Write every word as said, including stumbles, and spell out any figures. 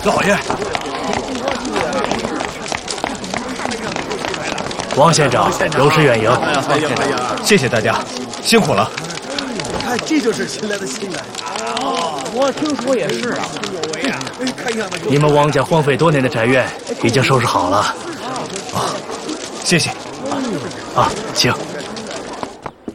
老爷， 王县长有失远迎， 谢谢大家，辛苦了。 看，这就是新来的新来。 我听说也是啊。你们王家荒废多年的宅院已经收拾好了。 啊，谢谢。 啊，请。